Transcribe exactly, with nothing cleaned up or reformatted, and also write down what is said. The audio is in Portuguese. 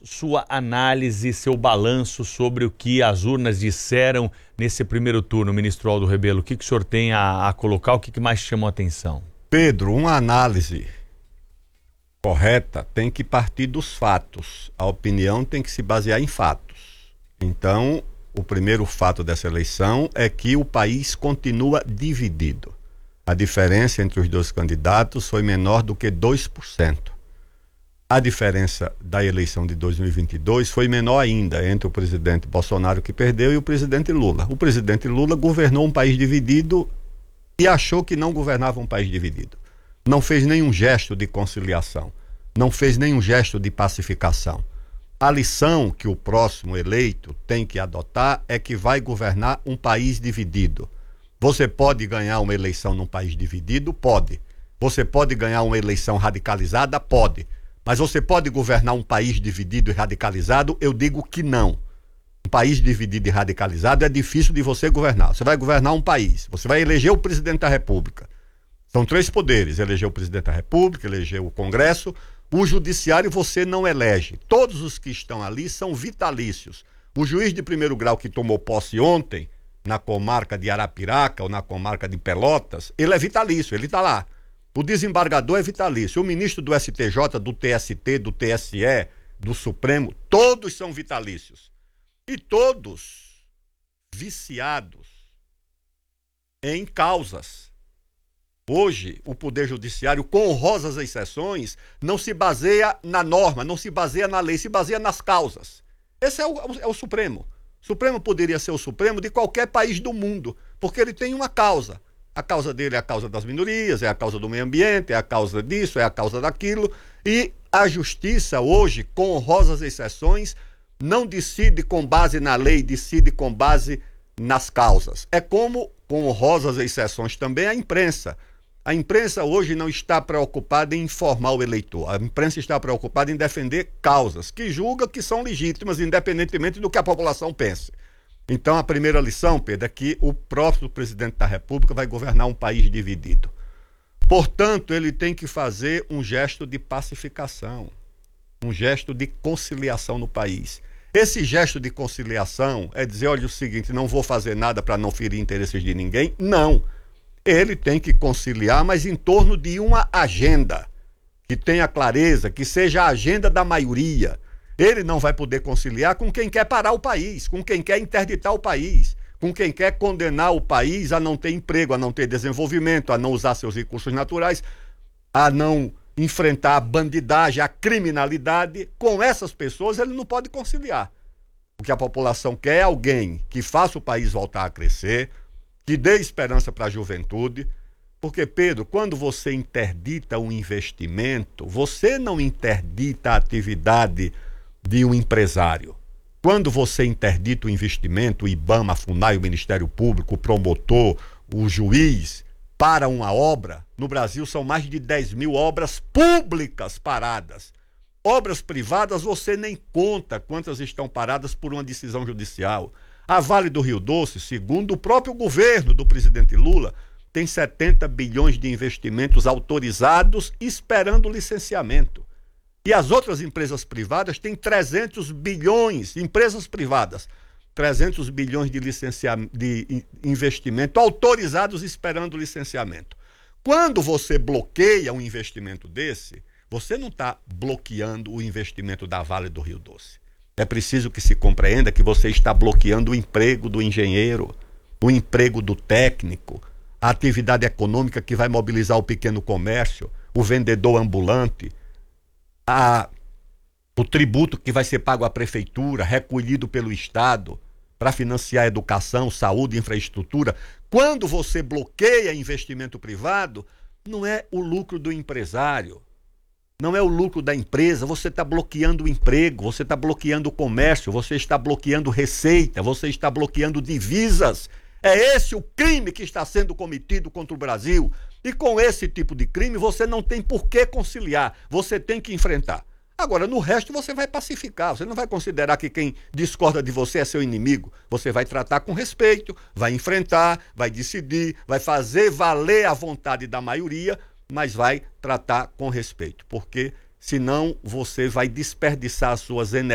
sua análise, seu balanço sobre o que as urnas disseram nesse primeiro turno, ministro Aldo Rebelo? O que, que o senhor tem a, a colocar? O que, que mais chamou a atenção? Pedro, uma análise correta tem que partir dos fatos. A opinião tem que se basear em fatos. Então, o primeiro fato dessa eleição é que o país continua dividido. A diferença entre os dois candidatos foi menor do que dois por cento. A diferença da eleição de dois mil e vinte e dois foi menor ainda entre o presidente Bolsonaro, que perdeu, e o presidente Lula. O presidente Lula governou um país dividido e achou que não governava um país dividido. Não fez nenhum gesto de conciliação, não fez nenhum gesto de pacificação. A lição que o próximo eleito tem que adotar é que vai governar um país dividido. Você pode ganhar uma eleição num país dividido? Pode. Você pode ganhar uma eleição radicalizada? Pode. Mas você pode governar um país dividido e radicalizado? Eu digo que não. Um país dividido e radicalizado é difícil de você governar. Você vai governar um país, você vai eleger o presidente da República. São três poderes: eleger o presidente da República, eleger o Congresso. O judiciário você não elege. Todos os que estão ali são vitalícios. O juiz de primeiro grau que tomou posse ontem, na comarca de Arapiraca ou na comarca de Pelotas, ele é vitalício, ele está lá. O desembargador é vitalício. O ministro do S T J, do T S T, do T S E, do Supremo, todos são vitalícios. E todos viciados em causas. Hoje, o Poder Judiciário, com honrosas exceções, não se baseia na norma, não se baseia na lei, se baseia nas causas. Esse é o, é o Supremo. O Supremo poderia ser o Supremo de qualquer país do mundo, porque ele tem uma causa. A causa dele é a causa das minorias, é a causa do meio ambiente, é a causa disso, é a causa daquilo. E a justiça hoje, com honrosas exceções, não decide com base na lei, decide com base nas causas. É como, com honrosas exceções também, a imprensa. A imprensa hoje não está preocupada em informar o eleitor. A imprensa está preocupada em defender causas que julga que são legítimas, independentemente do que a população pense. Então, a primeira lição, Pedro, é que o próximo presidente da República vai governar um país dividido. Portanto, ele tem que fazer um gesto de pacificação, um gesto de conciliação no país. Esse gesto de conciliação é dizer, olha, o seguinte, não vou fazer nada para não ferir interesses de ninguém. Não. Ele tem que conciliar, mas em torno de uma agenda que tenha clareza, que seja a agenda da maioria. Ele não vai poder conciliar com quem quer parar o país, com quem quer interditar o país, com quem quer condenar o país a não ter emprego, a não ter desenvolvimento, a não usar seus recursos naturais, a não enfrentar a bandidagem, a criminalidade. Com essas pessoas ele não pode conciliar. O que a população quer é alguém que faça o país voltar a crescer, que dê esperança para a juventude. Porque, Pedro, quando você interdita um investimento, você não interdita a atividade de um empresário. Quando você interdita o investimento, o IBAMA, a FUNAI, o Ministério Público, o promotor, o juiz, para uma obra, no Brasil são mais de dez mil obras públicas paradas. Obras privadas você nem conta quantas estão paradas por uma decisão judicial. A Vale do Rio Doce, segundo o próprio governo do presidente Lula, tem setenta bilhões de investimentos autorizados esperando licenciamento. E as outras empresas privadas têm trezentos bilhões, empresas privadas, trezentos bilhões de, licenciamento, de investimento autorizados esperando licenciamento. Quando você bloqueia um investimento desse, você não está bloqueando o investimento da Vale do Rio Doce. É preciso que se compreenda que você está bloqueando o emprego do engenheiro, o emprego do técnico, a atividade econômica que vai mobilizar o pequeno comércio, o vendedor ambulante, A, o tributo que vai ser pago à prefeitura, recolhido pelo Estado, para financiar a educação, saúde, infraestrutura. Quando você bloqueia investimento privado, não é o lucro do empresário, não é o lucro da empresa, você está bloqueando o emprego, você está bloqueando o comércio, você está bloqueando receita, você está bloqueando divisas. É esse o crime que está sendo cometido contra o Brasil. E com esse tipo de crime você não tem por que conciliar, você tem que enfrentar. Agora, no resto você vai pacificar, você não vai considerar que quem discorda de você é seu inimigo. Você vai tratar com respeito, vai enfrentar, vai decidir, vai fazer valer a vontade da maioria, mas vai tratar com respeito, porque senão você vai desperdiçar as suas energias